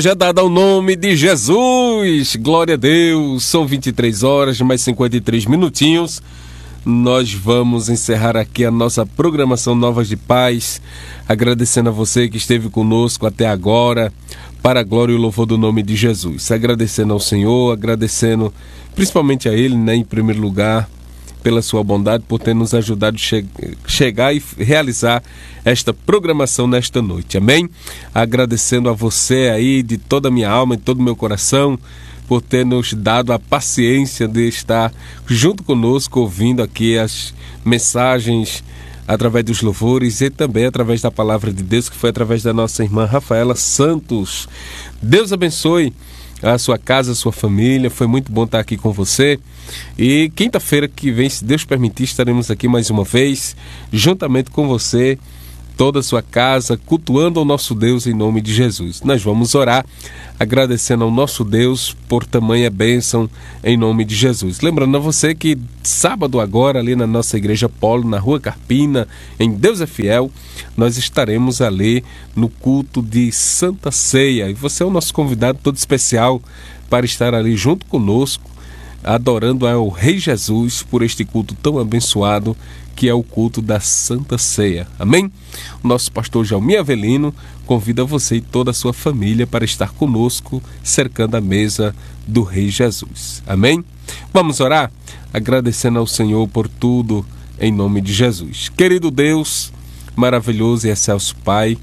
Já dado ao nome de Jesus, glória a Deus. São 23 horas, mais 53 minutinhos. Nós vamos encerrar aqui a nossa programação Novas de Paz, agradecendo a você que esteve conosco até agora, para a glória e o louvor do nome de Jesus. Agradecendo ao Senhor, agradecendo principalmente a Ele, em primeiro lugar, pela sua bondade, por ter nos ajudado a chegar e realizar esta programação nesta noite, amém? Agradecendo a você aí de toda a minha alma, de todo o meu coração, por ter nos dado a paciência de estar junto conosco, ouvindo aqui as mensagens através dos louvores e também através da palavra de Deus, que foi através da nossa irmã Rafaela Santos. Deus abençoe a sua casa, a sua família. Foi muito bom estar aqui com você. E quinta-feira que vem, se Deus permitir, estaremos aqui mais uma vez, juntamente com você, toda a sua casa, cultuando ao nosso Deus em nome de Jesus. Nós vamos orar, agradecendo ao nosso Deus por tamanha bênção em nome de Jesus. Lembrando a você que sábado agora, ali na nossa Igreja Polo, na Rua Carpina, em Deus é Fiel, nós estaremos ali no culto de Santa Ceia. E você é o nosso convidado todo especial para estar ali junto conosco, adorando ao Rei Jesus por este culto tão abençoado que é o culto da Santa Ceia. Amém? O nosso pastor Jalmir Avelino convida você e toda a sua família para estar conosco, cercando a mesa do Rei Jesus. Amém? Vamos orar? Agradecendo ao Senhor por tudo, em nome de Jesus. Querido Deus, maravilhoso e excelso Pai,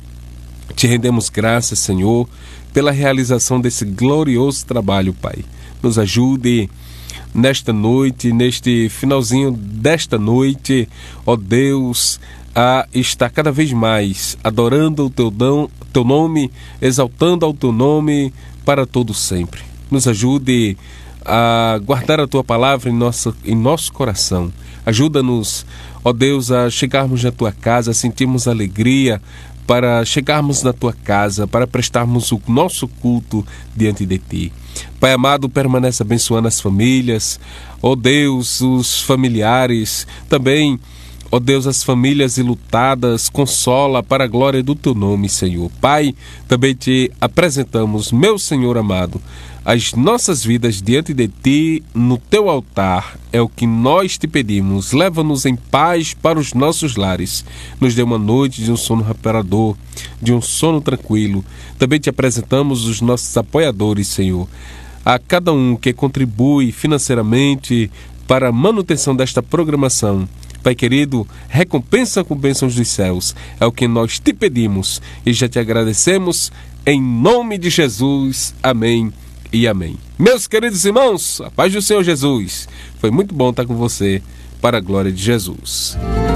te rendemos graças, Senhor, pela realização desse glorioso trabalho, Pai. Nos ajude nesta noite, neste finalzinho desta noite, ó Deus, a estar cada vez mais adorando o teu nome, exaltando ao teu nome para todo sempre. Nos ajude a guardar a tua palavra em nosso coração. Ajuda-nos, ó Deus, a chegarmos na tua casa, a sentirmos alegria para chegarmos na tua casa, para prestarmos o nosso culto diante de ti. Pai amado, permanece abençoando as famílias, ó Deus, os familiares, também, ó Deus, as famílias enlutadas, consola para a glória do teu nome, Senhor. Pai, também te apresentamos, meu Senhor amado, as nossas vidas diante de ti, no teu altar, é o que nós te pedimos. Leva-nos em paz para os nossos lares. Nos dê uma noite de um sono reparador, de um sono tranquilo. Também te apresentamos os nossos apoiadores, Senhor. A cada um que contribui financeiramente para a manutenção desta programação. Pai querido, recompensa com bênçãos dos céus. É o que nós te pedimos e já te agradecemos. Em nome de Jesus. Amém e amém. Meus queridos irmãos, a paz do Senhor Jesus. Foi muito bom estar com você, para a glória de Jesus.